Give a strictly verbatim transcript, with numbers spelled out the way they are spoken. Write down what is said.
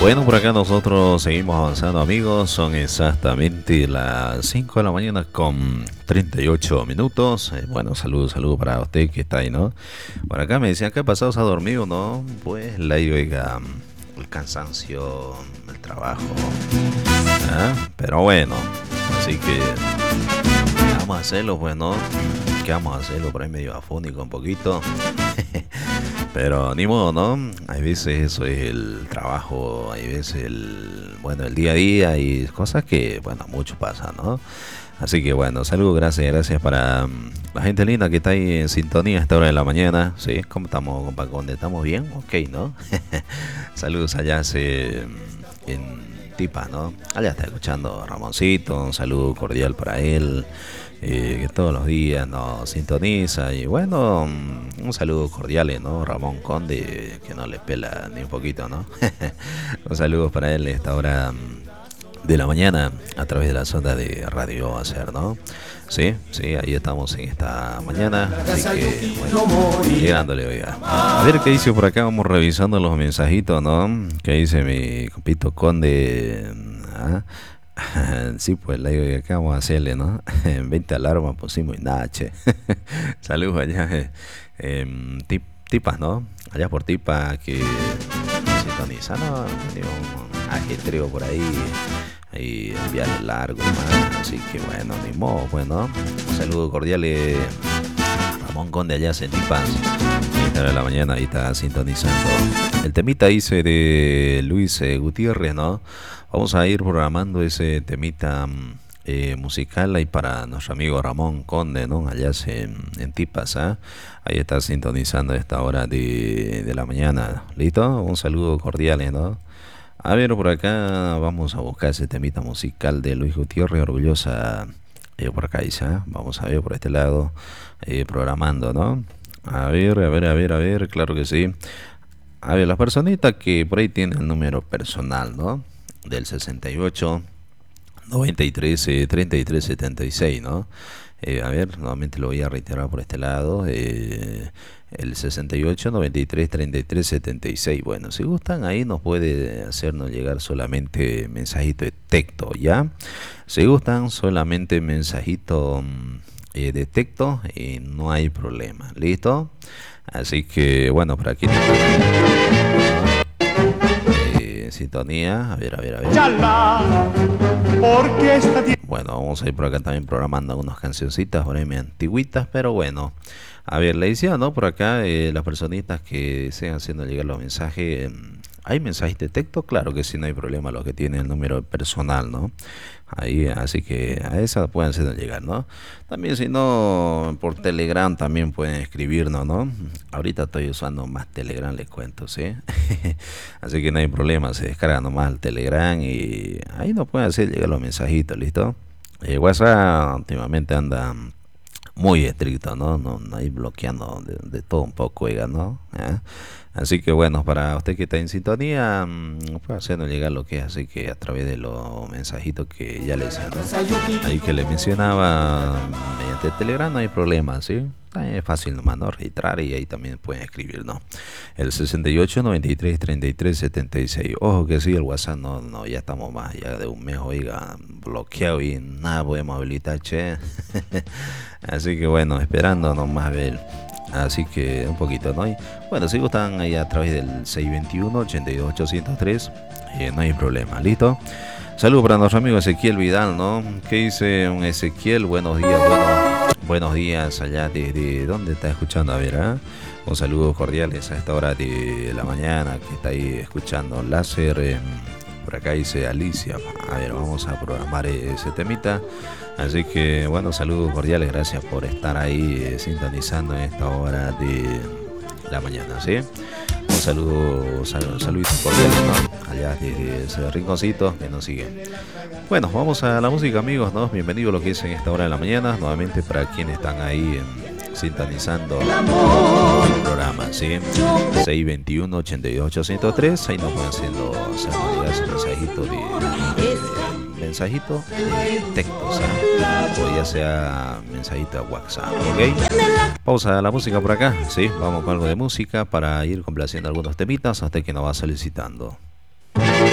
Bueno, por acá nosotros seguimos avanzando, amigos. Son exactamente las cinco de la mañana con treinta y ocho minutos. Eh, bueno, saludos, saludos para usted que está ahí, ¿no? Por acá me decían, ¿qué ha pasado? ¿Se ha dormido, no? Pues la oiga, el cansancio, el trabajo. ¿Ah? Pero bueno, así que vamos a hacerlo, pues, ¿no? ¿Qué vamos a hacerlo? Por ahí medio afónico un poquito. Pero ni modo, ¿no? Hay veces eso es el trabajo, hay veces el, bueno, el día a día y cosas que, bueno, mucho pasa, ¿no? Así que bueno, saludos, gracias, gracias para um, la gente linda que está ahí en sintonía a esta hora de la mañana, ¿sí? ¿Cómo estamos, compa Conde? ¿Estamos bien? Ok, ¿no? Saludos allá se, en Tipa, ¿no? Allá está escuchando Ramoncito, un saludo cordial para él. Eh, que todos los días nos sintoniza y bueno, un saludo cordial, ¿no? Ramón Conde, que no le pela ni un poquito, ¿no? Un saludo para él a esta hora de la mañana a través de la sonda de Radio Hacer, ¿no? Sí, sí, ahí estamos en esta mañana, así que bueno, llegándole, oiga. A ver qué dice por acá, vamos revisando los mensajitos, ¿no? ¿Qué dice mi compito Conde? ¿Ah? Sí, pues la digo que acá vamos a hacerle, ¿no? En veinte alarmas pusimos y nada, che. Saludos allá, eh, eh, tip, Tipas, ¿no? Allá por Tipa que sintoniza, ¿no? Tenía un ajetreo por ahí y un viaje largo, man. Así que bueno, ni modo, pues, ¿no? Un saludo cordial, eh, Ramón Conde allá en Tipas. De la mañana ahí está sintonizando. El temita dice de Luis eh, Gutiérrez, ¿no? Vamos a ir programando ese temita eh, musical ahí para nuestro amigo Ramón Conde, ¿no? Allá en, en Tipas, ¿eh? Ahí está sintonizando a esta hora de, de la mañana. ¿Listo? Un saludo cordial, ¿no? A ver, por acá vamos a buscar ese temita musical de Luis Gutiérrez, orgullosa. Eh, por acá dice, ¿eh? Vamos a ver por este lado, eh, programando, ¿no? A ver, a ver, a ver, a ver, claro que sí. A ver, las personitas que por ahí tienen el número personal, ¿no? Del sesenta y ocho, noventa y tres, treinta y tres, setenta y seis, ¿no? Eh, a ver, nuevamente lo voy a reiterar por este lado. Eh, el sesenta y ocho, noventa y tres, treinta y tres, setenta y seis. Bueno, si gustan, ahí nos puede hacernos llegar solamente mensajito de texto, ¿ya? Si gustan, solamente mensajito eh, de texto y no hay problema, ¿listo? Así que, bueno, por aquí eh, sintonía, a ver, a ver, a ver. Bueno, vamos a ir por acá también programando algunas cancioncitas, por ahí me antiguitas, pero bueno. A ver, le decía, ¿no? Por acá, eh, las personitas que desean haciendo llegar los mensajes, eh, ¿hay mensajes de texto? Claro que sí, no hay problema, los que tienen el número personal, ¿no? Ahí, así que a esa pueden hacer llegar, ¿no? También si no, por Telegram también pueden escribirnos, ¿no? Ahorita estoy usando más Telegram, les cuento, ¿sí? Así que no hay problema, se descarga nomás el Telegram y ahí nos pueden hacer llegar los mensajitos, ¿listo? Eh, WhatsApp últimamente anda muy estricto, ¿no? No, no hay bloqueando de, de todo un poco, oiga, ¿no? ¿Eh? Así que bueno, para usted que está en sintonía, mmm, puede hacernos llegar lo que es, así que a través de los mensajitos que ya les decía, ¿no? Ahí que les mencionaba, mediante Telegram no hay problema, ¿sí? Es fácil nomás, ¿no? Registrar y ahí también pueden escribir, ¿no? El sesenta y ocho, noventa y tres, treinta y tres, setenta y seis. Ojo que sí, el WhatsApp no, no, ya estamos más allá de un mes, oiga, bloqueado y nada podemos habilitar, che. Así que bueno, esperando nomás a ver. Así que un poquito, ¿no? Y bueno, si gustan ahí a través del seiscientos veintiuno, ochenta y dos, ochocientos tres, eh, no hay problema, ¿listo? Saludos para nuestro amigo Ezequiel Vidal, ¿no? ¿Qué dice un Ezequiel? Buenos días, bueno, buenos días allá desde ¿dónde está escuchando? A ver, ¿eh? Un saludo cordiales a esta hora de la mañana que está ahí escuchando Láser. Eh, por acá dice Alicia. A ver, vamos a programar ese temita. Así que, bueno, saludos cordiales, gracias por estar ahí eh, sintonizando en esta hora de la mañana, ¿sí? Un saludo, sal, saluditos cordiales, ¿no? Allá desde ese rinconcito que nos sigue. Bueno, vamos a la música, amigos, ¿no? Bienvenidos a lo que es en esta hora de la mañana, nuevamente para quienes están ahí en, sintonizando el programa, ¿sí? seis veintiuno, ochenta y dos, ochocientos tres, ahí nos pueden hacer los mensajitos de... de mensajito de texto, ¿sí? O ya sea mensajito a WhatsApp, ¿ok? Pausa la música por acá, ¿sí? Vamos con algo de música para ir complaciendo algunos temitas hasta que nos va solicitando.